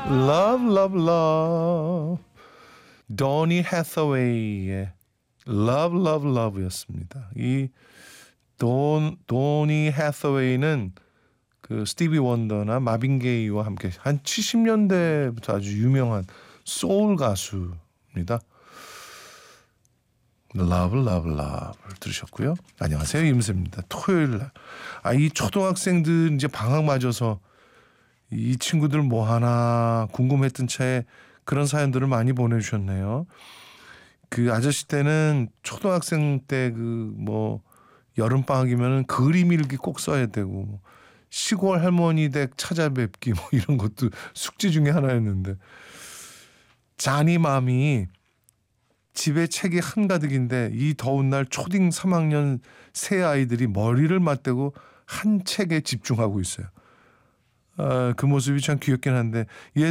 Love, love, love. 도니 해서웨이의 Love, love, love였습니다. 이 도니 해서웨이는 그 스티비 원더나 마빈 게이와 함께 한 70년대부터 아주 유명한 소울 가수입니다. Love, love, love를 들으셨고요. 안녕하세요, 임세입니다. 토요일 날. 이 초등학생들 이제 방학 맞아서 이 친구들 뭐 하나 궁금했던 채 그런 사연들을 많이 보내주셨네요. 그 아저씨 때는 초등학생 때 그 뭐 여름 방학이면은 그림 일기 꼭 써야 되고 시골 할머니 댁 찾아뵙기 뭐 이런 것도 숙제 중에 하나였는데 자니맘이 집에 책이 한가득인데 이 더운 날 초딩 3학년 새 아이들이 머리를 맞대고 한 책에 집중하고 있어요. 그 모습이 참 귀엽긴 한데